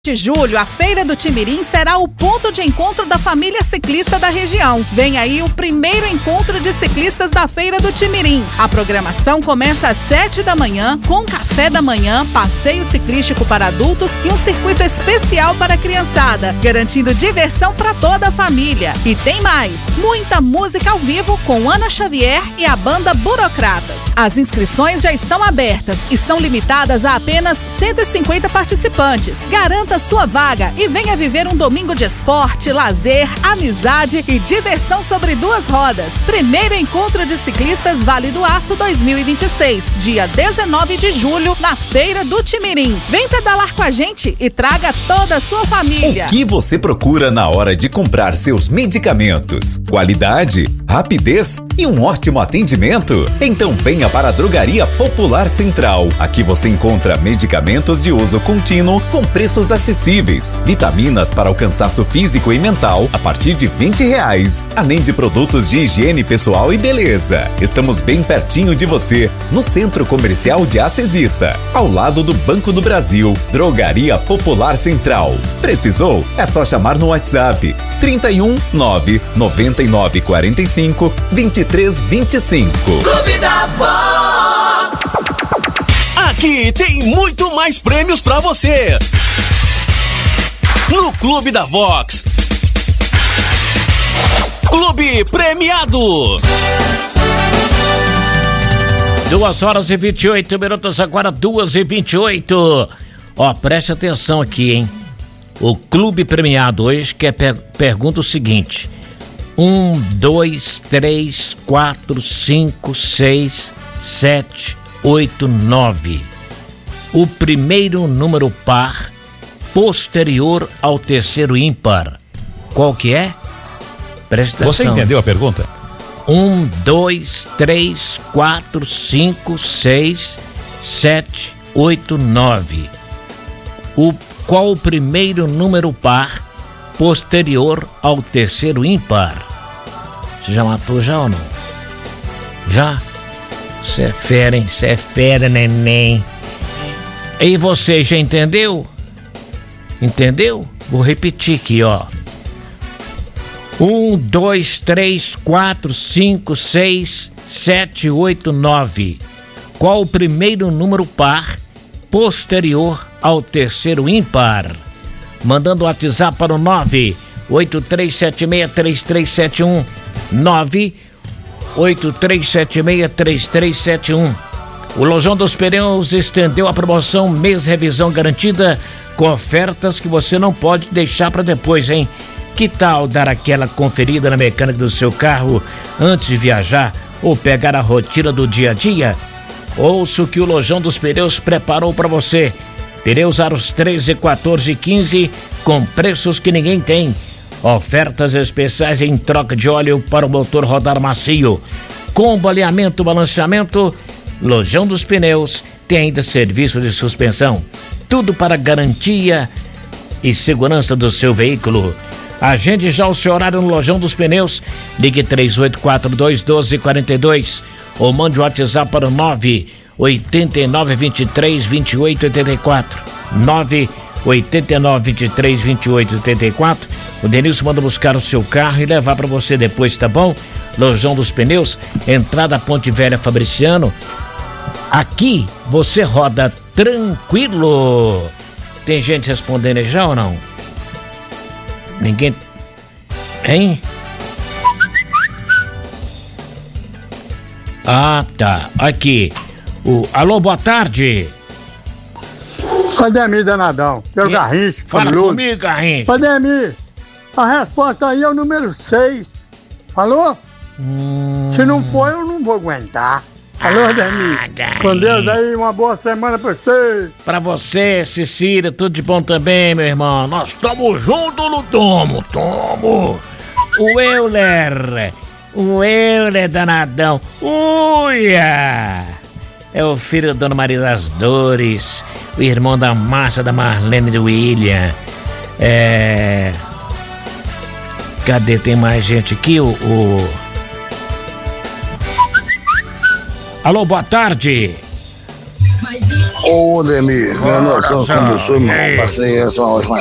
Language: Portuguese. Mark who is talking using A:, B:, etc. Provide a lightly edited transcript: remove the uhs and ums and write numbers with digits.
A: De julho, a Feira do Timirim será o ponto de encontro da família ciclista da região. Vem aí o primeiro encontro de ciclistas da Feira do Timirim. A programação começa às 7 da manhã, com café da manhã, passeio ciclístico para adultos e um circuito especial para a criançada, garantindo diversão para toda a família. E tem mais, muita música ao vivo com Ana Xavier e a banda Burocratas. As inscrições já estão abertas e são limitadas a apenas 150 participantes. Garanta sua vaga e venha viver um domingo de esporte, lazer, amizade e diversão sobre duas rodas. Primeiro encontro de ciclistas Vale do Aço 2026, dia 19 de julho, na Feira do Timirim. Vem pedalar com a gente e traga toda a sua família.
B: O que você procura na hora de comprar seus medicamentos? Qualidade, rapidez e um ótimo atendimento? Então venha para a Drogaria Popular Central. Aqui você encontra medicamentos de uso contínuo com preços acessíveis, vitaminas para o cansaço físico e mental a partir de R$20, além de produtos de higiene pessoal e beleza. Estamos bem pertinho de você, no Centro Comercial de Acesita, ao lado do Banco do Brasil. Drogaria Popular Central. Precisou? É só chamar no WhatsApp 31 999 45 23 25.
C: Clube da Vox.
D: Aqui tem muito mais prêmios pra você. No Clube da Vox. Clube Premiado.
E: 2h28, agora 2h28. Ó, preste atenção aqui, hein? O Clube Premiado hoje pergunta o seguinte: 1, 2, 3, 4, 5, 6, 7, 8, 9. O primeiro número par posterior ao terceiro ímpar. Qual que é? Presta atenção.
F: Você entendeu a pergunta?
E: 1, 2, 3, 4, 5, 6, 7, 8, 9. Qual o primeiro número par posterior ao terceiro ímpar? Você já matou já ou não? Já? Você é fera, hein? Você é fera, neném. E você já entendeu? Entendeu? Vou repetir aqui, ó. 1, 2, 3, 4, 5, 6, 7, 8, 9. Qual o primeiro número par posterior ao terceiro ímpar? Mandando o WhatsApp para o 983763371. 983763371. O Lojão dos Pneus estendeu a promoção Mês Revisão Garantida com ofertas que você não pode deixar para depois, hein? Que tal dar aquela conferida na mecânica do seu carro antes de viajar ou pegar a rotina do dia a dia? Ouça o que o Lojão dos Pneus preparou para você. Pneus aros 13, 14 e 15 com preços que ninguém tem. Ofertas especiais em troca de óleo para o motor rodar macio. Combo alinhamento, balanceamento. Lojão dos Pneus tem ainda serviço de suspensão. Tudo para garantia e segurança do seu veículo. Agende já o seu horário no Lojão dos Pneus. Ligue 3842-1242 ou mande o WhatsApp para o 989232884. 989232884. O Denilson manda buscar o seu carro e levar para você depois, tá bom? Lojão dos Pneus, entrada Ponte Velha Fabriciano. Aqui você roda tranquilo. Tem gente respondendo aí já ou não? Ninguém. Hein? Ah, tá. Aqui. Alô, boa tarde.
G: Ademir Danadão, que é o Garrincha.
E: Fala
G: fabuloso.
E: Comigo, Garrincha.
G: Ademir, a resposta aí é o número 6. Falou? Se não for, eu não vou aguentar. Alô, Ademir. Com Deus aí, uma boa semana pra você.
E: Pra você, Cecília, tudo de bom também, meu irmão. Nós estamos juntos no tomo. O Euler Danadão. Uia! É o filho da Dona Maria das Dores, o irmão da Márcia, da Marlene e do William. Cadê? Tem mais gente aqui? Alô, boa tarde.
F: Ô, Demir, minha noção, quando eu sou, irmão, passei essa ótima